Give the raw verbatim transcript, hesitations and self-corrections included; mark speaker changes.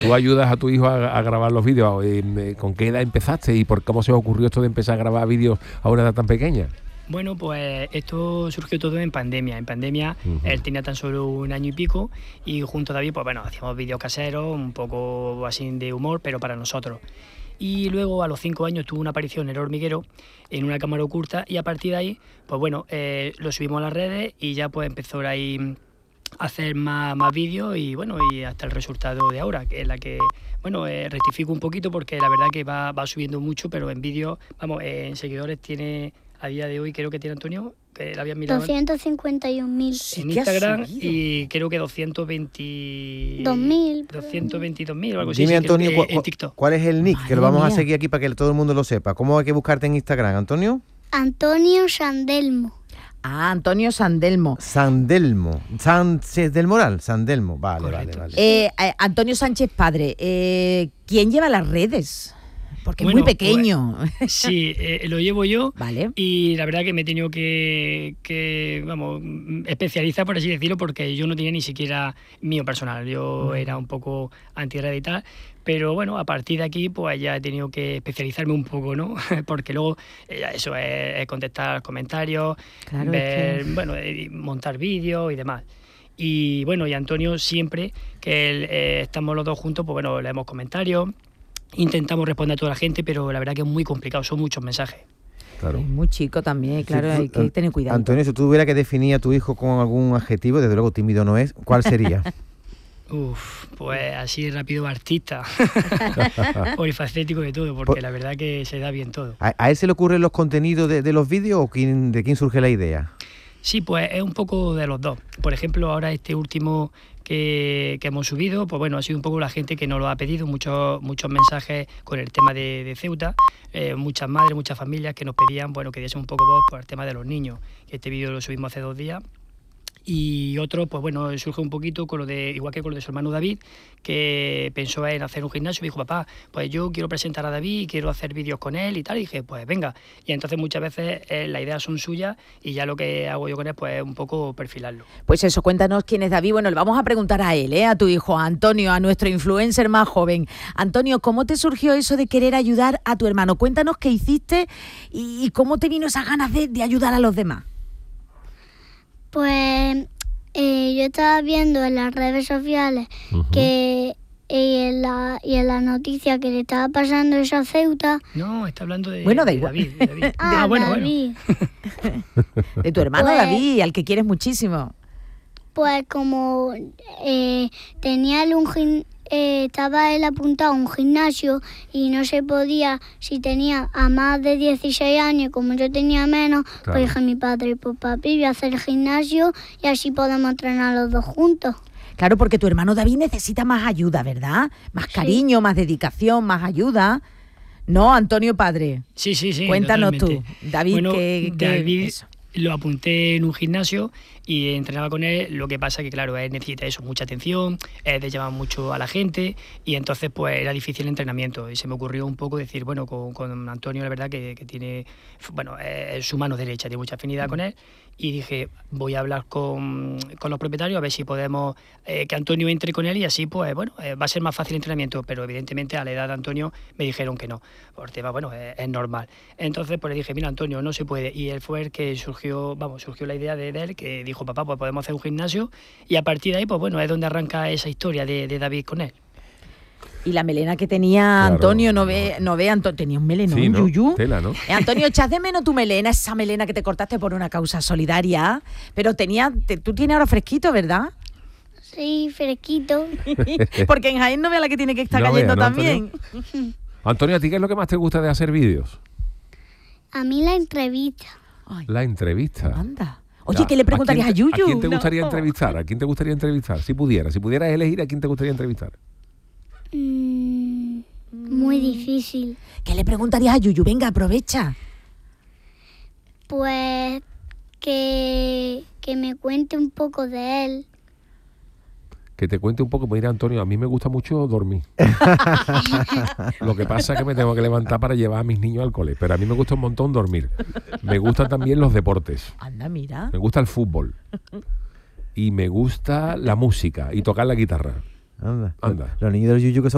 Speaker 1: Tú ayudas a tu hijo a, a grabar los vídeos. ¿Con qué edad empezaste y por cómo se os ocurrió esto de empezar a grabar vídeos a una edad tan pequeña?
Speaker 2: Bueno, pues esto surgió todo en pandemia. En pandemia uh-huh. él tenía tan solo un año y pico y junto a David, pues bueno, hacíamos vídeos caseros, un poco así de humor, pero para nosotros. Y luego a los cinco años tuvo una aparición en El Hormiguero en una cámara oculta y a partir de ahí, pues bueno, eh, lo subimos a las redes y ya pues empezó ahí a hacer más, más vídeos y bueno, y hasta el resultado de ahora, que es la que, bueno, eh, rectifico un poquito porque la verdad que va, va subiendo mucho, pero en vídeos, vamos, eh, en seguidores tiene... A día de hoy creo que tiene Antonio, que la habían mirado
Speaker 3: doscientos cincuenta y un mil
Speaker 2: en Instagram y creo que doscientos veinte
Speaker 3: dos mil
Speaker 2: doscientos veintidós mil o algo así.
Speaker 4: Dime, Antonio,
Speaker 2: que, en TikTok.
Speaker 4: ¿cuál es el nick?
Speaker 3: Madre
Speaker 4: que lo vamos
Speaker 3: mía.
Speaker 4: a seguir aquí para que todo el mundo lo sepa. ¿Cómo hay que buscarte en Instagram, Antonio?
Speaker 3: Antonio Sandelmo.
Speaker 5: Ah, Antonio Sandelmo.
Speaker 4: Sandelmo. Sánchez del Moral. Sandelmo. Vale,
Speaker 2: Correcto.
Speaker 4: vale, vale.
Speaker 5: Eh, eh, Antonio Sánchez Padre, eh, ¿quién lleva las redes? Porque
Speaker 2: Bueno,
Speaker 5: es muy pequeño.
Speaker 2: Pues, sí, eh, lo llevo yo.
Speaker 5: Vale.
Speaker 2: Y la verdad que me he tenido que, que, vamos, especializar, por así decirlo, porque yo no tenía ni siquiera mío personal. Yo era un poco antirred y tal. Pero bueno, a partir de aquí, pues ya he tenido que especializarme un poco, ¿no? Porque luego eh, eso es, es contestar comentarios,
Speaker 5: Claro,
Speaker 2: ver,
Speaker 5: es que...
Speaker 2: bueno, eh, montar vídeos y demás. Y bueno, y Antonio siempre que él, eh, estamos los dos juntos, pues bueno, leemos comentarios. Intentamos responder a toda la gente, pero la verdad que es muy complicado, son muchos mensajes.
Speaker 4: Claro.
Speaker 5: Es muy chico también, claro,
Speaker 4: Si tú,
Speaker 5: hay que tener cuidado.
Speaker 4: Antonio, si tú tuvieras que definir a tu hijo con algún adjetivo, desde luego tímido no es, ¿cuál sería?
Speaker 2: Uf, pues así rápido, artista, polifacético de todo, porque
Speaker 4: Por...
Speaker 2: la verdad que se da bien todo.
Speaker 4: ¿A, a él se le ocurren los contenidos de, de los vídeos o quién, de quién surge la idea?
Speaker 2: Sí, pues es un poco de los dos. Por ejemplo, ahora este último que, que hemos subido, pues bueno, ha sido un poco la gente que nos lo ha pedido, muchos muchos mensajes con el tema de, de Ceuta, eh, muchas madres, muchas familias que nos pedían, bueno, que diese un poco voz por el tema de los niños. Este vídeo lo subimos hace dos días. Y otro, pues bueno, surge un poquito con lo de, igual que con lo de su hermano David, que pensó en hacer un gimnasio y dijo, papá, pues yo quiero presentar a David y quiero hacer vídeos con él y tal, y dije, pues venga. Y entonces muchas veces eh, las ideas son suyas y ya lo que hago yo con él, pues es un poco perfilarlo.
Speaker 5: Pues eso, cuéntanos quién es David. Bueno, le vamos a preguntar a él, ¿eh? A tu hijo, a Antonio, a nuestro influencer más joven. Antonio, ¿cómo te surgió eso de querer ayudar a tu hermano? Cuéntanos qué hiciste y, y cómo te vino esas ganas de, de ayudar a los demás.
Speaker 3: Pues eh, yo estaba viendo en las redes sociales uh-huh. que y en la y en la noticia que le estaba pasando eso a Ceuta.
Speaker 2: No, está hablando de,
Speaker 5: bueno, da
Speaker 2: de
Speaker 5: igual.
Speaker 2: David. De David.
Speaker 3: ah,
Speaker 2: ah, bueno,
Speaker 3: David.
Speaker 2: bueno.
Speaker 5: De tu hermano pues, David, al que quieres muchísimo.
Speaker 3: Pues como eh, tenía él un gim- eh, estaba él apuntado a un gimnasio y no se podía, si tenía a más de dieciséis años, como yo tenía menos, claro. Pues dije a mi padre, pues papi, voy a hacer el gimnasio y así podemos entrenar los dos juntos.
Speaker 5: Claro, porque tu hermano David necesita más ayuda, ¿verdad? Más cariño, sí. Más dedicación, más ayuda. ¿No, Antonio padre?
Speaker 2: Sí, sí, sí.
Speaker 5: Cuéntanos
Speaker 2: totalmente.
Speaker 5: tú, David,
Speaker 2: bueno,
Speaker 5: que, que
Speaker 2: David
Speaker 5: eso.
Speaker 2: Lo apunté en un gimnasio y entrenaba con él, lo que pasa que claro, él necesita eso, mucha atención, es de llamar mucho a la gente y entonces pues era difícil el entrenamiento y se me ocurrió un poco decir, bueno, con, con Antonio la verdad que, que tiene, bueno, es su mano derecha, tiene mucha afinidad con él y dije, voy a hablar con, con los propietarios a ver si podemos eh, que Antonio entre con él y así pues bueno, eh, va a ser más fácil el entrenamiento, pero evidentemente a la edad de Antonio me dijeron que no, por tema, bueno, es, es normal. Entonces pues le dije, mira Antonio, no se puede y él fue el que surgió, vamos, surgió la idea de, de él que dijo, papá, pues podemos hacer un gimnasio y a partir de ahí pues bueno, es donde arranca esa historia de, de David con él.
Speaker 5: Y la melena que tenía claro, Antonio, no ve, no ve Antonio, tenía un melenón,
Speaker 1: sí, ¿no?
Speaker 5: Yuyu.
Speaker 1: Tela, ¿no?
Speaker 5: Eh, Antonio, echas de menos tu melena, esa melena que te cortaste por una causa solidaria, pero tenía, te, tú tienes ahora fresquito, ¿verdad?
Speaker 3: Sí, fresquito.
Speaker 5: Porque en Jaén no vea la que tiene que estar no cayendo vea, ¿no, también.
Speaker 1: Antonio? Antonio, ¿a ti qué es lo que más te gusta de hacer vídeos?
Speaker 3: A mí la entrevista.
Speaker 1: Ay. La entrevista.
Speaker 5: Anda. Oye, ¿qué le preguntarías a,
Speaker 1: a
Speaker 5: Yuyu?
Speaker 1: ¿A quién te
Speaker 5: no.
Speaker 1: gustaría entrevistar? ¿A quién te gustaría entrevistar? Si pudieras, si pudieras elegir, ¿a quién te gustaría entrevistar?
Speaker 3: Mm, muy difícil.
Speaker 5: ¿Qué le preguntarías a Yuyu? Venga, aprovecha.
Speaker 3: Pues que, que me cuente un poco de él.
Speaker 1: Que te cuente un poco, pues mira Antonio, a mí me gusta mucho dormir. Lo que pasa es que me tengo que levantar para llevar a mis niños al cole, pero a mí me gusta un montón dormir. Me gustan también los deportes.
Speaker 5: Anda, mira.
Speaker 1: Me gusta el fútbol. Y me gusta la música y tocar la guitarra.
Speaker 4: Anda.
Speaker 1: Anda.
Speaker 4: Los niños del Yuyu que son